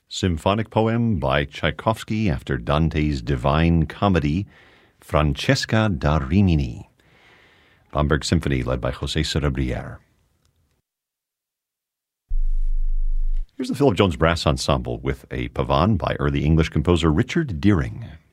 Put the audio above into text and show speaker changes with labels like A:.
A: Symphonic poem by Tchaikovsky after Dante's Divine Comedy, Francesca da Rimini. Bamberg Symphony led by José Cerebriere. Here's the Philip Jones Brass Ensemble with a pavane by early English composer Richard Deering.